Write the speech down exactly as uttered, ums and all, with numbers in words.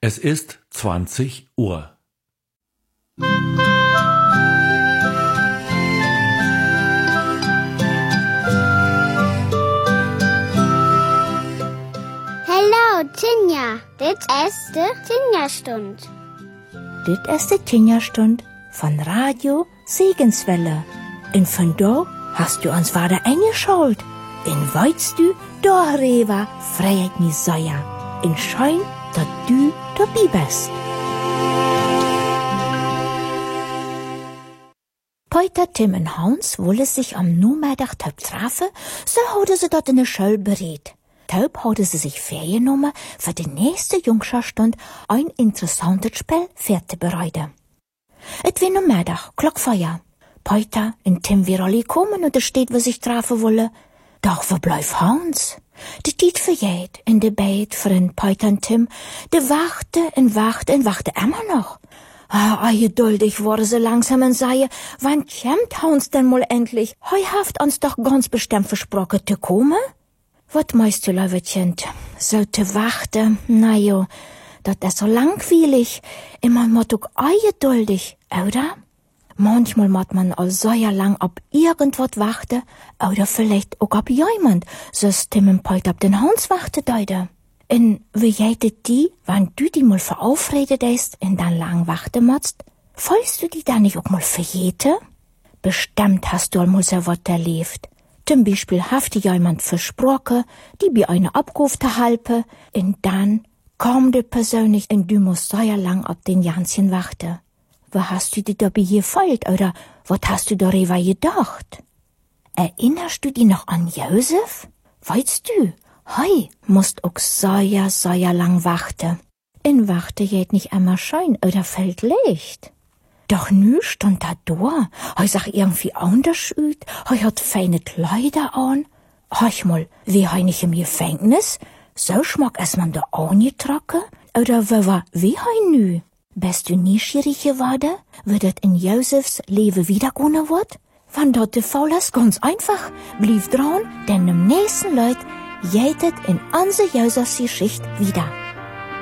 Es ist zwanzig Uhr. Hallo, Tinja. Dit is de Tinja-Stund. Dit is de Tinja-Stund von Radio Segenswelle. En vandaag hast du uns vader eingeschult. En weißt du, darüber freut mich sehr. En schön, dass du dabei bist. Peter, Tim und Hans wollen sich am Nachmittag treffen, so haben sie dort in der Schule berät. Taub haben sie sich vorgenommen, für die nächste Jungscherstunde ein interessantes Spiel vorzubereiten. Et wie Nachmittag, Glockfeuer. Peter und Tim wir alle kommen und es steht, was sich treffen wollen. Doch wo bleibt Hans? De Tiet vergeht in de Bett von Peter und Tim. De wachte und wachte und wachte immer noch. Ah, geduldig wurde sie langsam und sei, wann kommt Hans denn mal endlich? Heu haft uns doch ganz bestimmt versprochen zu kommen? Wat meinst du, Löwetchen? So zu wachten, na jo, dat ist so langweilig. Immer mot auch geduldig, oder? Manchmal muss man all so lang ab irgendwas warten, oder vielleicht auch ab jemand, so Tim und Peter ab den Hans warten deide. Und wie jätet die, wenn du die mal veraufredet hast und dann lang warten musst? Fällst du die dann nicht auch mal verjete? Bestimmt hast du einmal so was erlebt. Zum Beispiel hat dir jemand versprochen, die bei einer Abruf zu halten, und dann kam die Person nicht und du musst so lang ab den Janschen warten. Wo hast du dich dabei gefällt, oder was hast du darüber gedacht? Erinnerst du dich noch an Josef? Weißt du, hei musst auch sehr, sehr lang warten. In Warte geht nicht immer schön, oder fällt Licht. Doch nü stand da da, hei sag irgendwie anders üt, hei hat feine Kleider an. Hei mal, wie hei nicht im Gefängnis? So schmack es man da auch nicht trocken? Oder wo war, wie hei nü? Bist du neugierig geworden, wie das in Josefs Leben wiedergehen wird? Wenn dort der Fall ist, ganz einfach, blieb dran, denn im nächsten Leut jätet in unsere Josefs Geschichte wieder.